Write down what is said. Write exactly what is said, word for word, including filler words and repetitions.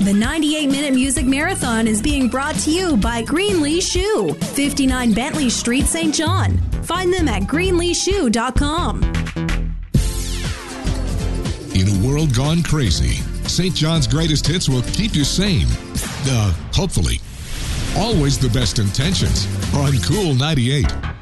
The ninety-eight minute Music Marathon is being brought to you by Greenlee Shoe, fifty-nine Bentley Street, Saint John. Find them at greenlee shoe dot com. In a world gone crazy, Saint John's greatest hits will keep you sane. Uh, hopefully. Always the best intentions on Cool ninety-eight.